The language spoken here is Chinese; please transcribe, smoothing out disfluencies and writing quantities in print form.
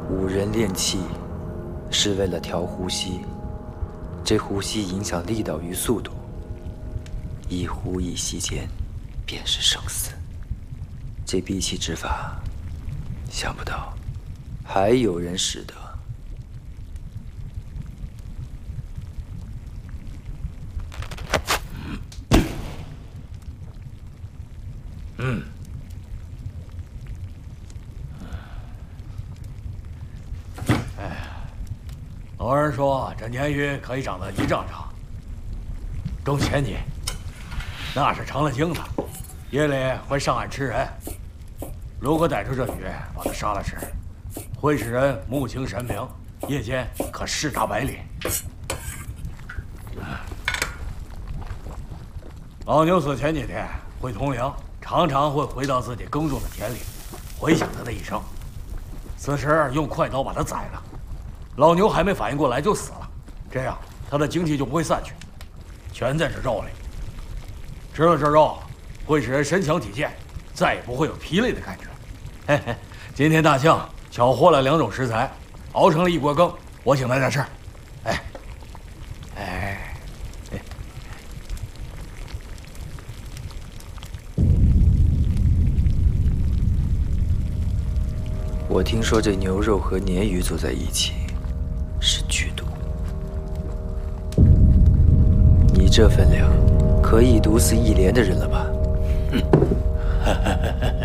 五人练气是为了调呼吸，这呼吸影响力道与速度，一呼一吸间便是生死。这闭气之法，想不到还有人使得。 老人说这鲶鱼可以长到1丈长，更前几，那是成了精的，夜里会上岸吃人。如果逮住这鱼，把它杀了吃，会使人目清神明，夜间可视达百里。老牛死前几天会通灵，常常会回到自己耕种的田里，回想他的一生。此时用快刀把他宰了。老牛还没反应过来就死了，这样他的精气就不会散去，全在这肉里。吃了这肉，会使人身强体健，再也不会有疲累的感觉。嘿嘿，今天大庆巧获了2种食材，熬成了一锅羹，我请大家吃。 我听说这牛肉和鲶鱼做在一起是剧毒，你这分量可以毒死1连的人了吧？